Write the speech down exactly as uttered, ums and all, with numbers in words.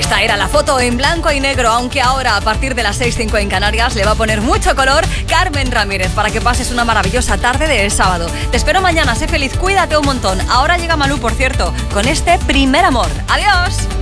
Esta era la foto en blanco y negro, aunque ahora a partir de las seis cinco en Canarias le va a poner mucho color Carmen Ramírez para que pases una maravillosa tarde de sábado. Te espero mañana, sé feliz, cuídate un montón. Ahora llega Malú, por cierto, con este Primer Amor. ¡Adiós!